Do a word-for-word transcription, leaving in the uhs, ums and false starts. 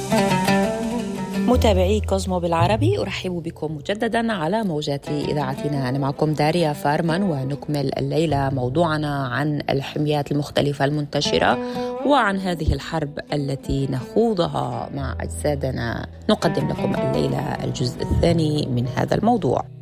متابعي كوزمو بالعربي، أرحب بكم مجددا على موجات إذاعتنا. أنا معكم داريا فارمان، ونكمل الليلة موضوعنا عن الحميات المختلفة المنتشرة وعن هذه الحرب التي نخوضها مع أجسادنا. نقدم لكم الليلة الجزء الثاني من هذا الموضوع.